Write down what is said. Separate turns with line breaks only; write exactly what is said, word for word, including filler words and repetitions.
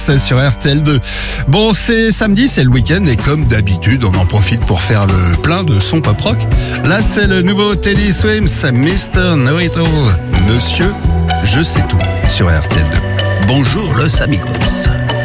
C'est sur R T L deux. Bon, c'est samedi, c'est le week-end et comme d'habitude, on en profite pour faire le plein de son pop rock. Là, c'est le nouveau Teddy Swims, mister Know-It-All. Monsieur, je sais tout sur R T L deux. Bonjour, los amigos.